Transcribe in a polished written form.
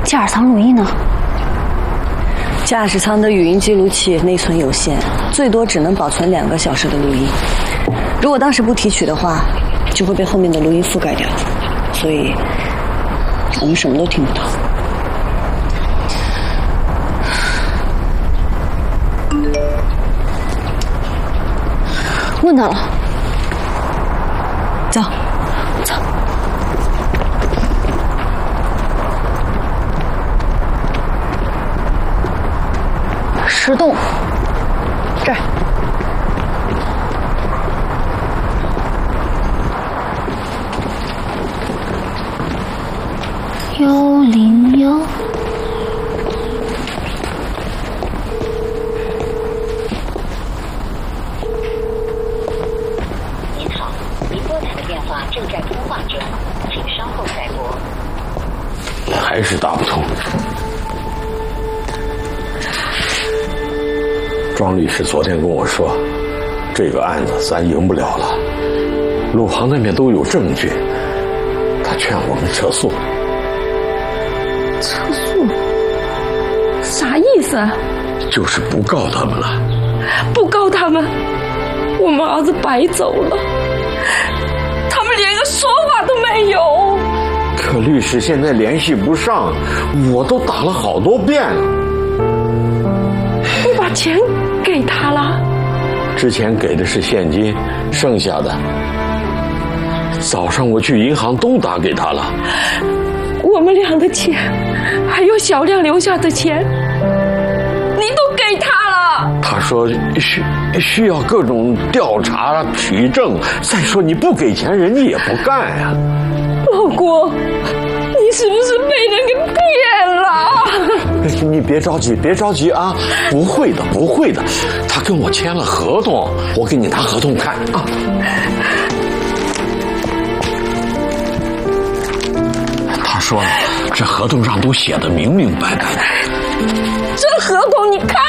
驾驶舱录音呢？ 驾驶舱的语音记录器内存有限，最多只能保存2个小时的录音。如果当时不提取的话，就会被后面的录音覆盖掉，所以我们什么都听不到。 问到了， 走， 走。石洞，这儿。101。 您好，您拨打的电话正在通话中，请稍后再拨。 还是打不通。庄律师昨天跟我说，这个案子咱赢不了了，鲁航那边都有证据，他劝我们撤诉。 撤诉？啥意思？ 就是不告他们了。 不告他们，我们儿子白走了，他们连个说法都没有。 可律师现在联系不上，我都打了好多遍了。 你把钱给他了？ 之前给的是现金，剩下的早上我去银行都打给他了。 我们俩的钱，还有小亮留下的钱，你都给他了。 他说需要各种调查取证，再说你不给钱，人家也不干呀。 老郭，你是不是被人给骗了？ 你别着急，别着急啊！不会的，不会的。他跟我签了合同，我给你拿合同看啊。他说这合同上都写得明明白白的。 这合同你看